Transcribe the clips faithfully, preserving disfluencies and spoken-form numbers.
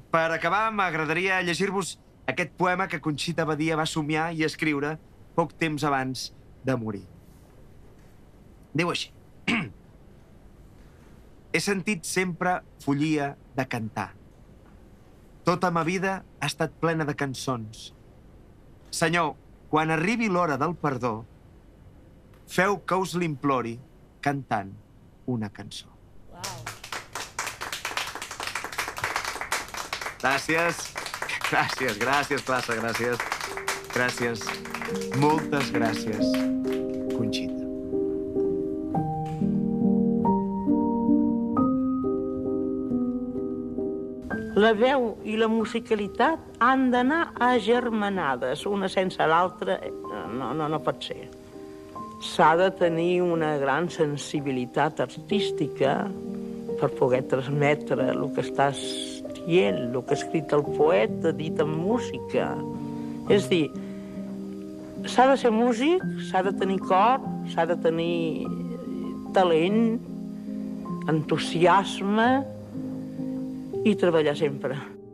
Per acabar, m'agradaria llegir-vos aquest poema que Conxita Badia va somiar i escriure poc temps abans de morir. Diu així. He sentit sempre follia de cantar. Tota ma vida ha estat plena de cançons. Senyor, quan arribi l'hora del perdó, feu que us l'implori cantant una cançó. Gràcies. Gràcies, gràcies, classe, gràcies. Gràcies. Moltes gràcies, Conxita. La veu i la musicalitat han d'anar agermanades, una sense l'altra, no, no, no pot ser. S'ha de tenir una gran sensibilitat artística per poder transmetre el que estàs dient, el que ha escrit el poeta, dit en música. És a dir, s'ha de ser músic, s'ha de tenir cor, s'ha de tenir talent, entusiasme i treballar sempre.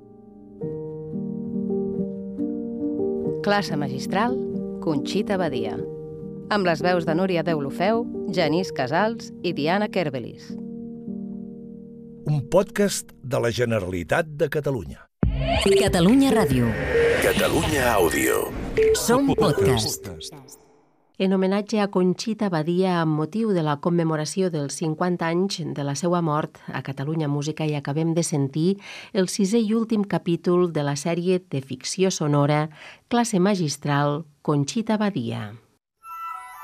Classe magistral, Conxita Badia. Amb les veus de Núria Deulofeu, Genís Casals i Diana Kerbelis. Un podcast de la Generalitat de Catalunya. Catalunya Ràdio. Catalunya Àudio. Som podcast. En homenatge a Conxita Badia amb motiu de la commemoració dels cinquanta anys de la seva mort a Catalunya Música i acabem de sentir el sisè i últim capítol de la sèrie de ficció sonora Classe magistral, Conxita Badia.